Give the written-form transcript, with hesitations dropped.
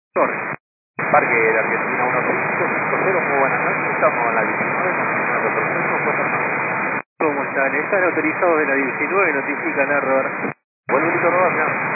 Parque de Argentina 13550, muy buenas noches, estamos en la 19, continuando proceso, ¿Cómo están? Están autorizados de la 19, notifican error. Vuelve a robar,